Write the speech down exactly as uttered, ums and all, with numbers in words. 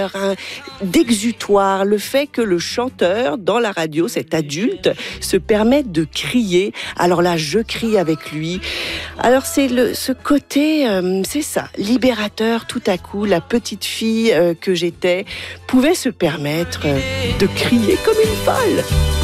un d'exutoire, le fait que le chanteur dans la radio, cet adulte, se permette de crier. Alors là, je crie avec lui. Alors c'est le, ce côté, euh, c'est ça, libérateur. Tout à coup, la petite fille euh, que j'étais pouvait se permettre euh, de crier comme une folle.